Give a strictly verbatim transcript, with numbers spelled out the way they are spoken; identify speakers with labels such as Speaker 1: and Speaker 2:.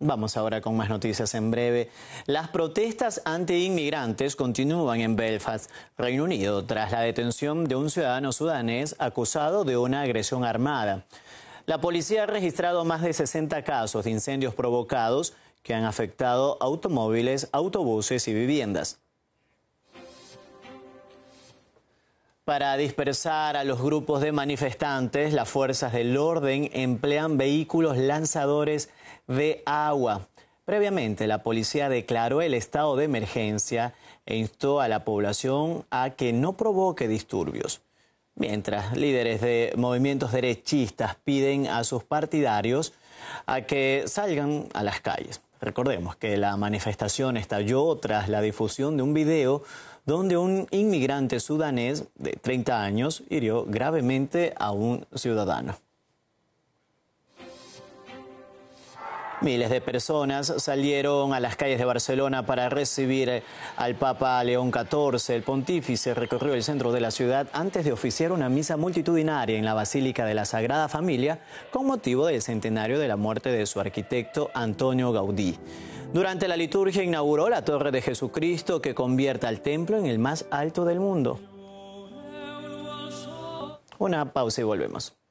Speaker 1: Vamos ahora con más noticias en breve. Las protestas anti-inmigrantes continúan en Belfast, Reino Unido, tras la detención de un ciudadano sudanés acusado de una agresión armada. La policía ha registrado más de sesenta casos de incendios provocados que han afectado automóviles, autobuses y viviendas. Para dispersar a los grupos de manifestantes, las fuerzas del orden emplean vehículos lanzadores de agua. Previamente, la policía declaró el estado de emergencia e instó a la población a que no provoque disturbios. Mientras, líderes de movimientos derechistas piden a sus partidarios a que salgan a las calles. Recordemos que la manifestación estalló tras la difusión de un video donde un inmigrante sudanés de treinta años hirió gravemente a un ciudadano. Miles de personas salieron a las calles de Barcelona para recibir al Papa León catorce. El pontífice recorrió el centro de la ciudad antes de oficiar una misa multitudinaria en la Basílica de la Sagrada Familia con motivo del centenario de la muerte de su arquitecto Antonio Gaudí. Durante la liturgia inauguró la Torre de Jesucristo, que convierte al templo en el más alto del mundo. Una pausa y volvemos.